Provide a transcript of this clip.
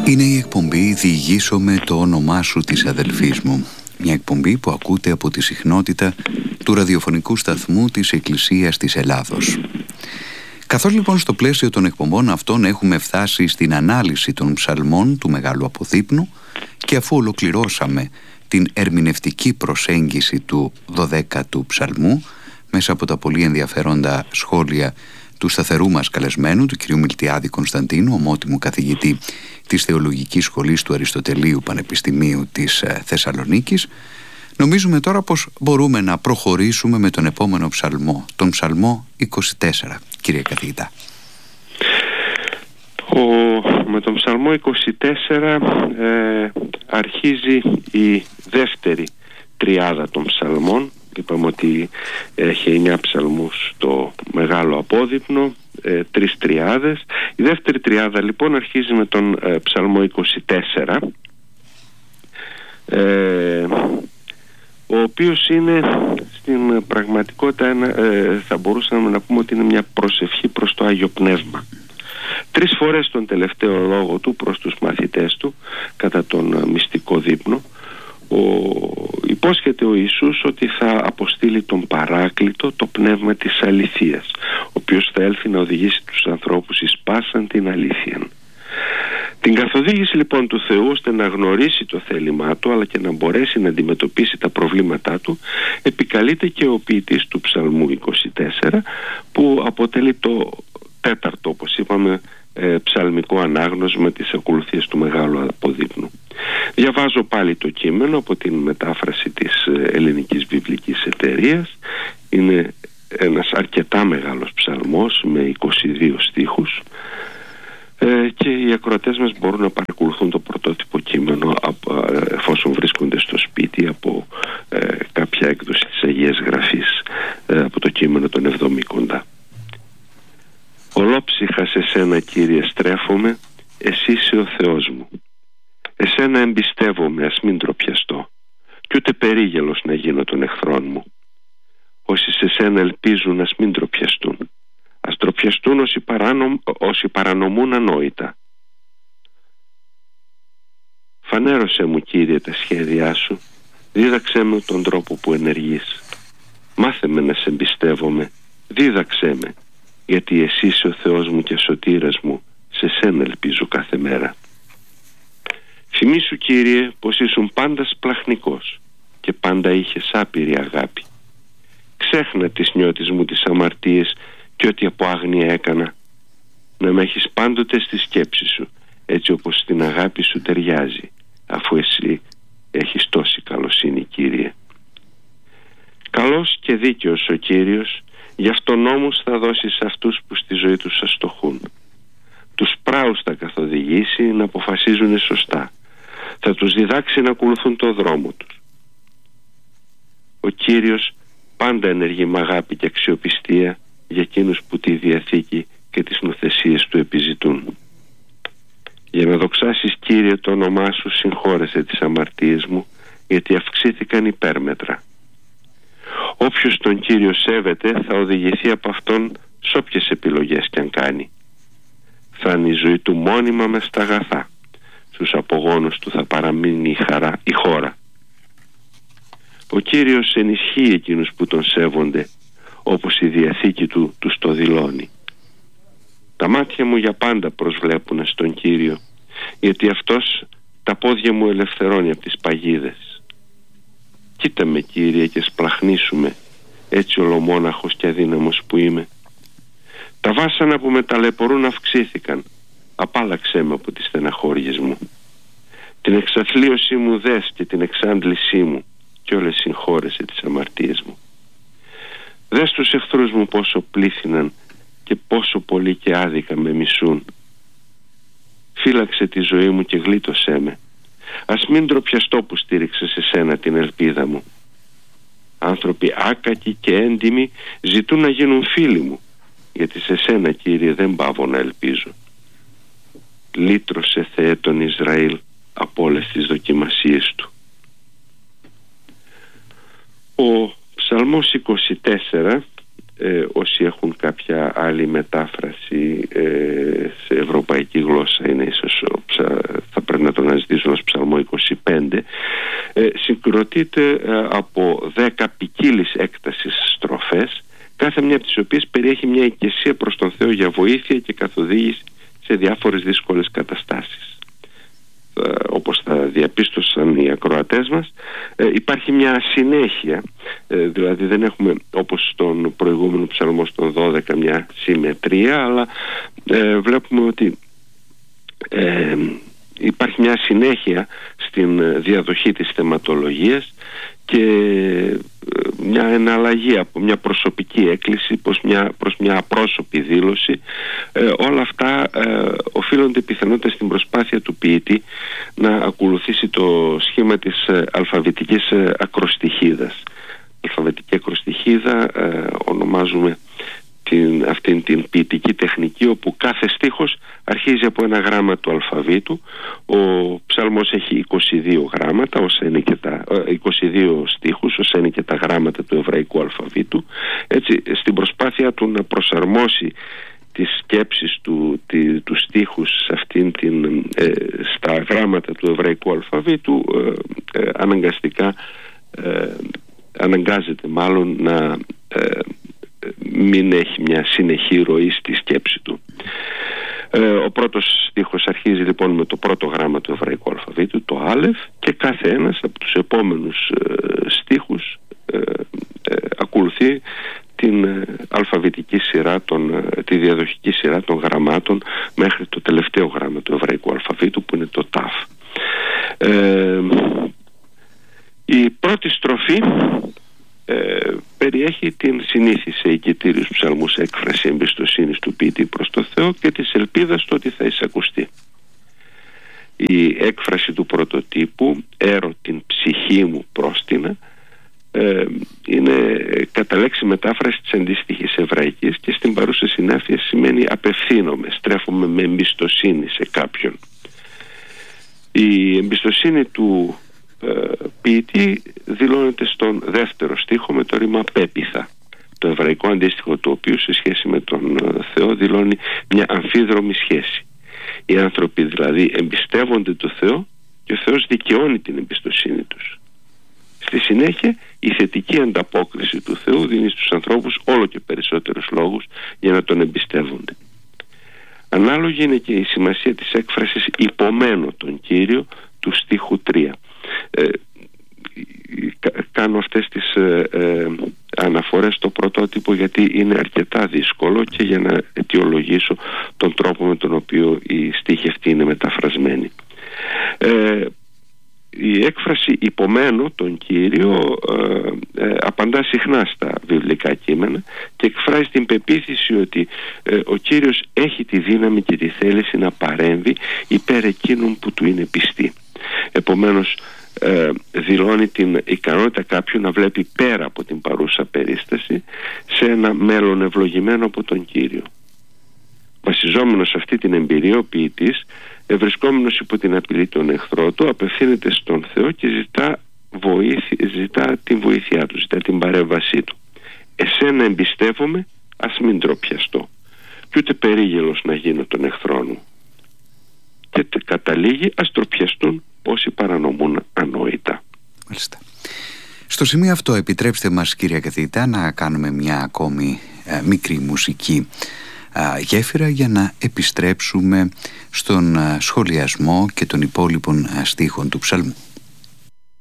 Είναι η εκπομπή «Διηγήσω με το όνομά σου» της αδελφής μου. Μια εκπομπή που ακούτε από τη συχνότητα του ραδιοφωνικού σταθμού της Εκκλησίας της Ελλάδος. Καθώς λοιπόν στο πλαίσιο των εκπομπών αυτών έχουμε φτάσει στην ανάλυση των ψαλμών του Μεγάλου Αποδείπνου και αφού ολοκληρώσαμε την ερμηνευτική προσέγγιση του 12ου ψαλμού μέσα από τα πολύ ενδιαφέροντα σχόλια του σταθερού μας καλεσμένου, του κ. Μιλτιάδη Κωνσταντίνου, ομότιμου καθηγητή της Θεολογικής Σχολής του Αριστοτελείου Πανεπιστημίου της Θεσσαλονίκης, νομίζουμε τώρα πως μπορούμε να προχωρήσουμε με τον επόμενο ψαλμό, τον ψαλμό 24, κύριε καθηγητά. Με τον ψαλμό 24 αρχίζει η δεύτερη τριάδα των ψαλμών. Είπαμε ότι έχει 9 ψαλμούς το Μεγάλο Απόδειπνο, 3 τριάδες. Η δεύτερη τριάδα λοιπόν αρχίζει με τον ψαλμό 24, ο οποίος είναι στην πραγματικότητα θα μπορούσαμε να πούμε ότι είναι μια προσευχή προς το Άγιο Πνεύμα. 3 φορές τον τελευταίο λόγο του προς τους μαθητές του κατά τον μυστικό δείπνο υπόσχεται ο Ιησούς ότι θα αποστείλει τον Παράκλητο, το πνεύμα της αληθείας, ο οποίος θα έλθει να οδηγήσει τους ανθρώπους εις πάσαν την αλήθεια. Την καθοδήγηση λοιπόν του Θεού ώστε να γνωρίσει το θέλημά του αλλά και να μπορέσει να αντιμετωπίσει τα προβλήματά του επικαλείται και ο ποιητής του ψαλμού 24, που αποτελεί το τέταρτο, όπως είπαμε, ψαλμικό ανάγνωσμα της ακολουθίας του Μεγάλου Αποδείπνου. Διαβάζω πάλι το κείμενο από την μετάφραση της Ελληνικής Βιβλικής Εταιρείας. Είναι ένας αρκετά μεγάλος ψαλμός με 22 στίχους και οι ακροατές μας μπορούν να παρακολουθούν το πρωτότυπο κείμενο εφόσον βρίσκονται στο σπίτι από κάποια έκδοση της Αγίας Γραφής από το κείμενο των Εβδομήκοντα. Ολόψυχα σε σένα, Κύριε, στρέφομαι, εσύ είσαι ο Θεός μου. Εσένα εμπιστεύομαι, ας μην τροπιαστώ, κι ούτε περίγελος να γίνω των εχθρών μου. Όσοι σε σένα ελπίζουν, ας μην τροπιαστούν. Ας τροπιαστούν όσοι παρανομούν ανόητα. Φανέρωσέ μου, Κύριε, τα σχέδιά σου, δίδαξέ με τον τρόπο που ενεργείς. Μάθε με να σε εμπιστεύομαι, δίδαξέ με, γιατί εσύ είσαι ο Θεός μου και σωτήρας μου, σε σένα ελπίζω κάθε μέρα. Θυμήσου, Κύριε, πως ήσουν πάντα σπλαχνικός και πάντα είχες άπειρη αγάπη. Ξέχνα τις νιώτης μου τις αμαρτίες και ό,τι από άγνοια έκανα. Να με έχεις πάντοτε στη σκέψη σου, έτσι όπως την αγάπη σου ταιριάζει, αφού εσύ έχεις τόση καλοσύνη, Κύριε. Καλός και δίκαιος ο Κύριος, γι' αυτό νόμους θα δώσει σε αυτούς που στη ζωή τους αστοχούν. Τους πράους θα καθοδηγήσει να αποφασίζουν σωστά. Θα τους διδάξει να ακολουθούν το δρόμο τους. Ο Κύριος πάντα ενεργεί με αγάπη και αξιοπιστία για εκείνους που τη Διαθήκη και τις νοθεσίες του επιζητούν. Για να δοξάσεις, Κύριε, το όνομά σου, συγχώρεσε τις αμαρτίες μου, γιατί αυξήθηκαν υπέρμετρα. Όποιος τον Κύριο σέβεται θα οδηγηθεί από αυτόν σ' όποιες επιλογές κι αν κάνει. Θα είναι η ζωή του μόνιμα μες στα αγαθά. Στους απογόνους του θα παραμείνει η χώρα. Ο Κύριος ενισχύει εκείνους που τον σέβονται, όπως η Διαθήκη του τους το δηλώνει. Τα μάτια μου για πάντα προσβλέπουν στον Κύριο, γιατί αυτός τα πόδια μου ελευθερώνει από τις παγίδες. Κοίτα με, Κύριε, και σπλαχνίσουμε, έτσι ολομόναχος και αδύναμος που είμαι. Τα βάσανα που με ταλαιπωρούν αυξήθηκαν. Απάλαξέ με από τις στεναχώριες μου. Την εξαθλίωσή μου δες και την εξάντλησή μου, και όλες συγχώρεσε τις αμαρτίες μου. Δες τους εχθρούς μου πόσο πλήθυναν και πόσο πολύ και άδικα με μισούν. Φύλαξε τη ζωή μου και γλίτωσέ με. Ας μην ντροπιαστώ που στήριξε σε σένα την ελπίδα μου. Άνθρωποι άκακοι και έντιμοι ζητούν να γίνουν φίλοι μου, γιατί σε σένα, Κύριε, δεν παύω να ελπίζω. Λύτρωσε, Θεέ, τον Ισραήλ από όλες τις δοκιμασίες του. Ο Ψαλμός 24, όσοι έχουν κάποια άλλη μετάφραση σε ευρωπαϊκή γλώσσα, είναι ίσως θα συγκροτείται από 10 ποικίλης έκτασης στροφές, κάθε μια από τις οποίες περιέχει μια οικεσία προς τον Θεό για βοήθεια και καθοδήγηση σε διάφορες δύσκολες καταστάσεις. Όπως θα διαπίστωσαν οι ακροατές μας, υπάρχει μια συνέχεια, δηλαδή δεν έχουμε όπως στον προηγούμενο ψαλμό στον 12 μια συμμετρία, αλλά βλέπουμε ότι υπάρχει μια συνέχεια στην διαδοχή της θεματολογίας και μια εναλλαγή από μια προσωπική έκκληση προς μια απρόσωπη δήλωση. Όλα αυτά οφείλονται πιθανότητα στην προσπάθεια του ποιητή να ακολουθήσει το σχήμα της αλφαβητικής ακροστιχίδας. Αλφαβητική ακροστιχίδα ονομάζουμε αυτήν την ποιητική τεχνική, όπου κάθε στίχος αρχίζει από ένα γράμμα του αλφαβήτου. Ο ψαλμός έχει 22 γράμματα, 22 στίχους, όσα είναι και τα γράμματα του εβραϊκού αλφαβήτου. Έτσι, στην προσπάθεια του να προσαρμόσει τις σκέψεις του στίχους στα γράμματα του εβραϊκού αλφαβήτου, αναγκάζεται μάλλον να μην έχει μια συνεχή ροή στη σκέψη του. Ο πρώτος στίχος αρχίζει λοιπόν με το πρώτο γράμμα του εβραϊκού αλφαβήτου, το Άλεφ, και κάθε ένας από τους επόμενους στίχους ακολουθεί την αλφαβητική σειρά, τη διαδοχική σειρά των γραμμάτων μέχρι το τελευταίο γράμμα του εβραϊκού αλφαβήτου, που είναι το Ταφ. Η πρώτη στροφή περιέχει την συνήθη σε οικητήριους ψαλμούς έκφραση εμπιστοσύνης του ποιητή προς το Θεό και της ελπίδας το ότι θα εισακουστεί. Η έκφραση του πρωτοτύπου «Έρω την ψυχή μου πρόστινα» είναι κατά λέξη μετάφραση της αντίστοιχης εβραϊκής και στην παρούσα συνάφεια σημαίνει απευθύνομαι, στρέφομαι με εμπιστοσύνη σε κάποιον. Η εμπιστοσύνη του ποιητή δηλώνεται στον δεύτερο στίχο με το ρήμα πέπιθα, το εβραϊκό αντίστοιχο του οποίου σε σχέση με τον Θεό δηλώνει μια αμφίδρομη σχέση. Οι άνθρωποι δηλαδή εμπιστεύονται τον Θεό και ο Θεός δικαιώνει την εμπιστοσύνη τους. Στη συνέχεια η θετική ανταπόκριση του Θεού δίνει στους ανθρώπους όλο και περισσότερους λόγους για να τον εμπιστεύονται. Ανάλογη είναι και η σημασία της έκφρασης «υπομένω τον Κύριο» του στίχου 3. Κάνω αυτές τις αναφορές στο πρωτότυπο γιατί είναι αρκετά δύσκολο και για να αιτιολογήσω τον τρόπο με τον οποίο η στίχη αυτή είναι μεταφρασμένη. Η έκφραση «υπομένω τον Κύριο» απαντά συχνά στα βιβλικά κείμενα και εκφράζει την πεποίθηση ότι ο Κύριος έχει τη δύναμη και τη θέληση να παρέμβει υπέρ εκείνων που του είναι πιστοί. Επομένως δηλώνει την ικανότητα κάποιου να βλέπει πέρα από την παρούσα περίσταση σε ένα μέλλον ευλογημένο από τον Κύριο. Βασιζόμενος σε αυτή την εμπειρία, ο ποιητής, βρισκόμενος υπό την απειλή των εχθρών του, απευθύνεται στον Θεό και ζητά την βοήθειά του, ζητά την παρέμβασή του. «Εσένα εμπιστεύομαι, ας μην ντροπιαστώ, κι ούτε περίγελος να γίνω των εχθρών μου». Και καταλήγει, ας ντροπιαστούν όσοι παρανομούν ανόητα. Μάλιστα. Στο σημείο αυτό επιτρέψτε μας, κύριε καθηγητά, να κάνουμε μια ακόμη μικρή μουσική γέφυρα για να επιστρέψουμε στον σχολιασμό και των υπόλοιπων στίχων του ψαλμού.